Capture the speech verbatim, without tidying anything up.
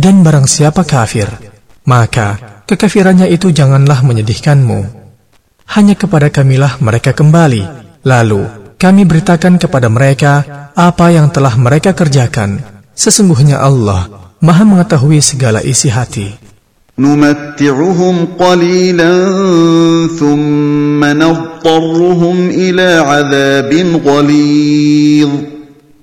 Dan barang siapa kafir, maka kekafirannya itu janganlah menyedihkanmu. Hanya kepada Kamilah mereka kembali, lalu kami beritakan kepada mereka apa yang telah mereka kerjakan. Sesungguhnya Allah Maha mengetahui segala isi hati. نمتعهم قليلا ثم نضطرهم إلى عذاب غليظ